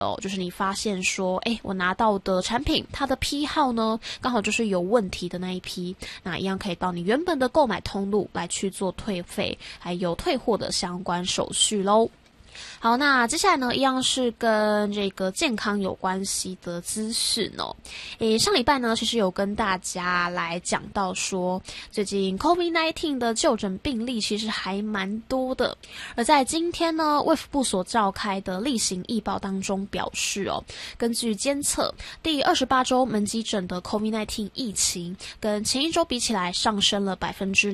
就是你发现说，我拿到的产品它的批号呢，刚好就是有问题的那一批，那一样可以到你原本的购买通路来去做退费，还有退货的相关手续咯。好，那接下来呢，一样是跟这个健康有关系的资讯哦。上礼拜呢，其实有跟大家来讲到说，最近 COVID-19 的就诊病例其实还蛮多的。而在今天呢，卫福部所召开的例行议报当中表示根据监测，第28周门急诊的 COVID-19 疫情跟前一周比起来上升了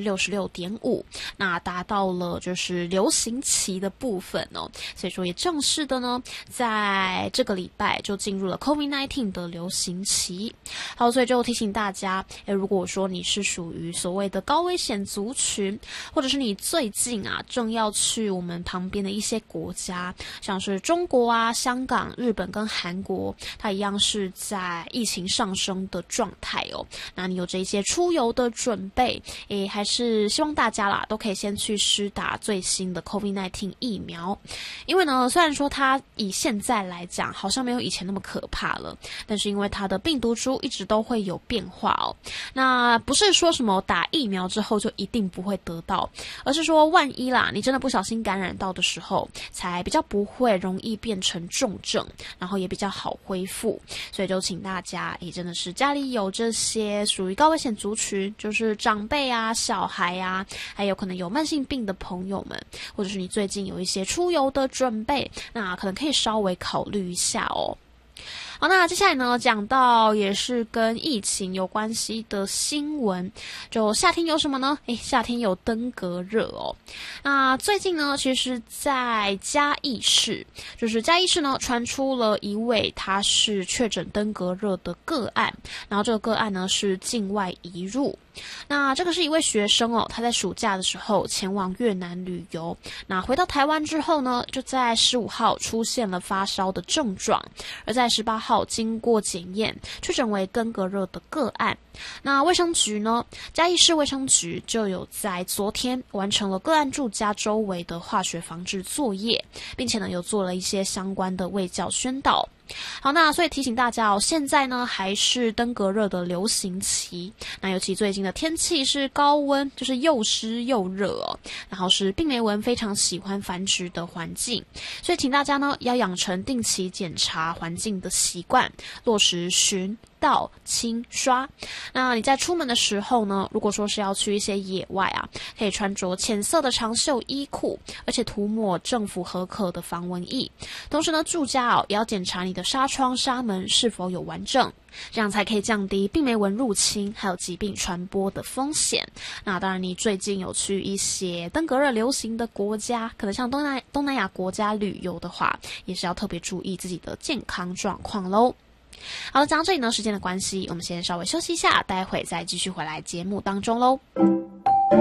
66.5%， 那达到了就是流行期的部分所以说也正式的呢，在这个礼拜就进入了 COVID-19 的流行期。好，所以就提醒大家，如果说你是属于所谓的高危险族群，或者是你最近正要去我们旁边的一些国家，像是中国香港、日本跟韩国，它一样是在疫情上升的状态那你有这些出游的准备，还是希望大家啦都可以先去施打最新的 COVID-19 疫苗。因为呢，虽然说它以现在来讲好像没有以前那么可怕了，但是因为它的病毒株一直都会有变化那不是说什么打疫苗之后就一定不会得到，而是说万一啦，你真的不小心感染到的时候，才比较不会容易变成重症，然后也比较好恢复。所以就请大家真的是家里有这些属于高危险族群，就是长辈小孩还有可能有慢性病的朋友们，或者是你最近有一些出游的准备，那可能可以稍微考虑一下好，那接下来呢，讲到也是跟疫情有关系的新闻，就夏天有什么呢？夏天有登革热那最近呢，其实在嘉义市呢传出了一位他是确诊登革热的个案，然后这个个案呢是境外移入。那这个是一位学生他在暑假的时候前往越南旅游，那回到台湾之后呢，就在15号出现了发烧的症状，而在18号经过检验确诊为登革热的个案。那卫生局呢，嘉义市卫生局就有在昨天完成了个案住家周围的化学防治作业，并且呢有做了一些相关的卫教宣导。好，那所以提醒大家现在呢还是登革热的流行期，那尤其最近的天气是高温，就是又湿又热然后是病媒蚊非常喜欢繁殖的环境，所以请大家呢要养成定期检查环境的习惯，落实巡倒清刷。那你在出门的时候呢，如果说是要去一些野外可以穿着浅色的长袖衣裤，而且涂抹政府核可的防蚊液。同时呢，住家也要检查你的纱窗纱门是否有完整，这样才可以降低病媒蚊入侵还有疾病传播的风险。那当然你最近有去一些登革热流行的国家，可能像东南亚国家旅游的话，也是要特别注意自己的健康状况咯。好了，讲到这里呢，时间的关系，我们先稍微休息一下，待会再继续回来节目当中咯。